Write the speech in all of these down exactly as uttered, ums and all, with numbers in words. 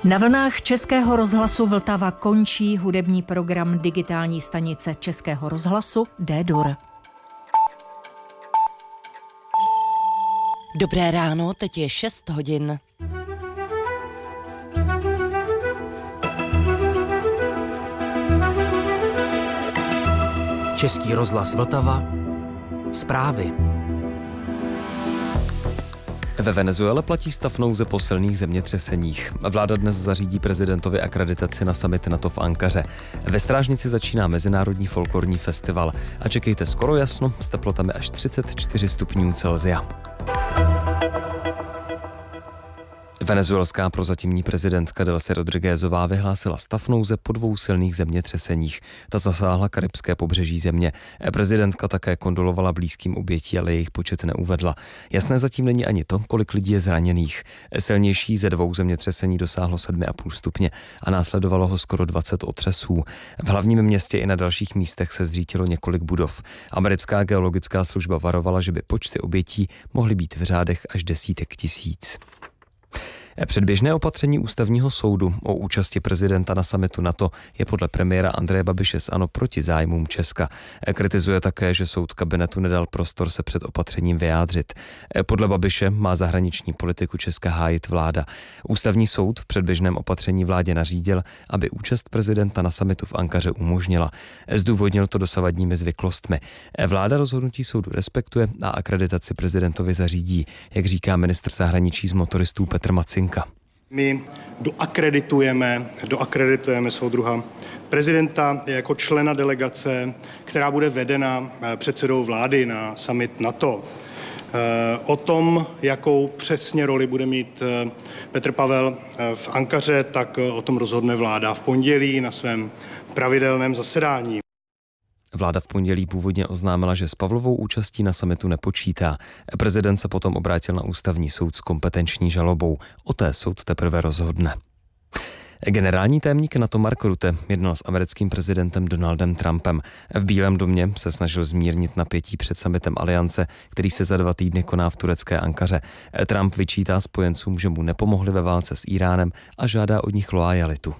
Na vlnách Českého rozhlasu Vltava končí hudební program digitální stanice Českého rozhlasu D-Dur. Dobré ráno, teď je šest hodin. Český rozhlas Vltava. Zprávy. Ve Venezuele platí stav nouze po silných zemětřeseních. Vláda dnes zařídí prezidentovi akreditaci na summit NATO v Ankaře. Ve Strážnici začíná mezinárodní folklorní festival a čekejte skoro jasno s teplotami až třicet čtyři stupňů Celsia. Venezuelská prozatímní prezidentka Delcy Rodriguezová vyhlásila stav nouze po dvou silných zemětřeseních. Ta zasáhla karibské pobřeží země. Prezidentka také kondolovala blízkým obětí, ale jejich počet neuvedla. Jasné zatím není ani to, kolik lidí je zraněných. Silnější ze dvou zemětřesení dosáhlo sedm a půl stupně a následovalo ho skoro dvacet otřesů. V hlavním městě i na dalších místech se zřítilo několik budov. Americká geologická služba varovala, že by počty obětí mohly být v řádech až desítek tisíc. Předběžné opatření ústavního soudu o účasti prezidenta na summitu NATO je podle premiéra Andreje Babiše z ANO proti zájmům Česka. Kritizuje také, že soud kabinetu nedal prostor se před opatřením vyjádřit. Podle Babiše má zahraniční politiku Česka hájit vláda. Ústavní soud v předběžném opatření vládě nařídil, aby účast prezidenta na summitu v Ankaře umožnila. Zdůvodnil to dosavadními zvyklostmi. Vláda rozhodnutí soudu respektuje a akreditaci prezidentovi zařídí, jak říká ministr zahraničí z motoristů Petr Macin. My doakreditujeme, doakreditujeme soudruha prezidenta jako člena delegace, která bude vedena předsedou vlády na summit NATO. O tom, jakou přesně roli bude mít Petr Pavel v Ankaře, tak o tom rozhodne vláda v pondělí na svém pravidelném zasedání. Vláda v pondělí původně oznámila, že s Pavlovou účastí na summitu nepočítá. Prezident se potom obrátil na ústavní soud s kompetenční žalobou. O té soud teprve rozhodne. Generální tajemník NATO Mark Rutte jednal s americkým prezidentem Donaldem Trumpem. V Bílém domě se snažil zmírnit napětí před summitem aliance, který se za dva týdny koná v turecké Ankaře. Trump vyčítá spojencům, že mu nepomohli ve válce s Íránem a žádá od nich loajalitu.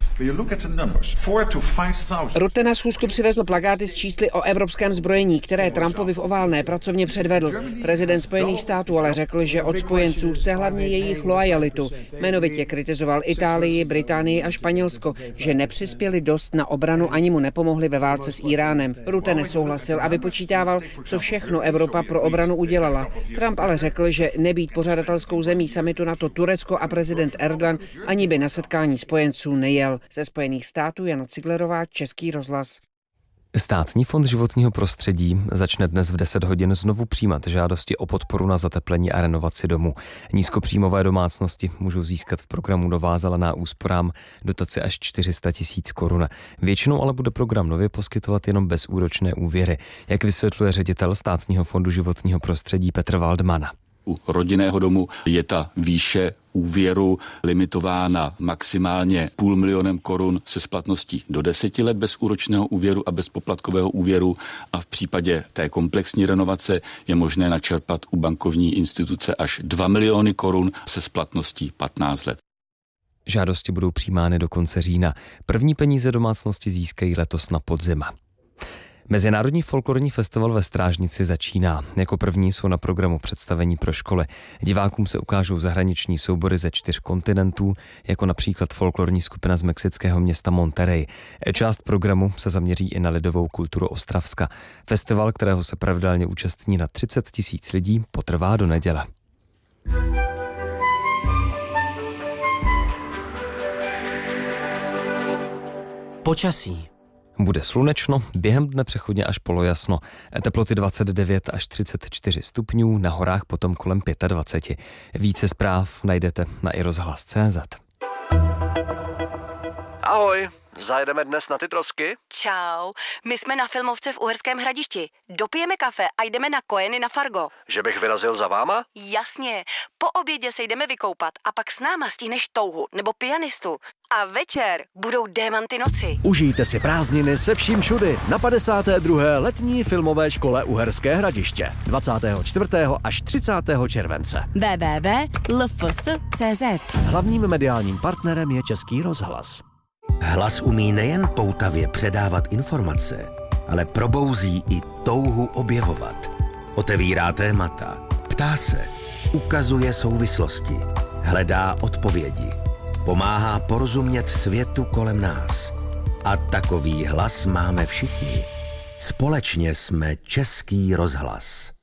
Rutte na schůzku přivezl plakáty s čísly o evropském zbrojení, které Trumpovi v oválné pracovně předvedl. Prezident Spojených států ale řekl, že od spojenců chce hlavně jejich loajalitu. Jmenovitě kritizoval Itálii, Británii a Španělsko, že nepřispěli dost na obranu ani mu nepomohli ve válce s Íránem. Rutte nesouhlasil a vypočítával, co všechno Evropa pro obranu udělala. Trump ale řekl, že nebýt pořadatelskou zemí summitu NATO Turecko a prezident Erdogan ani by na setkání spojenců nejel. Ze Spojených států Jana Ciglerová, Český rozhlas. Státní fond životního prostředí začne dnes v deset hodin znovu přijímat žádosti o podporu na zateplení a renovaci domu. Nízkopříjmové domácnosti můžou získat v programu Nová zelená úsporám dotaci až čtyři sta tisíc korun. Většinou ale bude program nově poskytovat jenom bezúročné úvěry, jak vysvětluje ředitel Státního fondu životního prostředí Petr Waldman. U rodinného domu je ta výše úvěru limitována maximálně půl milionem korun se splatností do deseti let bezúročného úvěru a bezpoplatkového úvěru a v případě té komplexní renovace je možné načerpat u bankovní instituce až dva miliony korun se splatností patnáct let. Žádosti budou přijímány do konce října. První peníze domácnosti získají letos na podzim. Mezinárodní folklorní festival ve Strážnici začíná. Jako první jsou na programu představení pro školy. Divákům se ukážou zahraniční soubory ze čtyř kontinentů, jako například folklorní skupina z mexického města Monterrey. Část programu se zaměří i na lidovou kulturu Ostravska. Festival, kterého se pravidelně účastní na třicet tisíc lidí, potrvá do neděle. Počasí. Bude slunečno, během dne přechodně až polojasno. Teploty dvacet devět až třicet čtyři stupňů, na horách potom kolem dvacet pět. Více zpráv najdete na i rozhlas tečka cé zet. Ahoj, zajedeme dnes na ty trosky? Čau, my jsme na filmovce v Uherském Hradišti. Dopijeme kafe a jdeme na Kojeny na Fargo. Že bych vyrazil za váma? Jasně, po obědě se jdeme vykoupat a pak s náma stihneš touhu nebo pianistu. A večer budou Démanty noci. Užijte si prázdniny se vším všudy na padesáté druhé letní filmové škole Uherské Hradiště dvacátého čtvrtého až třicátého července. w w w tečka l f s tečka c z. Hlavním mediálním partnerem je Český rozhlas. Hlas umí nejen poutavě předávat informace, ale probouzí i touhu objevovat. Otevírá témata, ptá se, ukazuje souvislosti, hledá odpovědi, pomáhá porozumět světu kolem nás. A takový hlas máme všichni. Společně jsme Český rozhlas.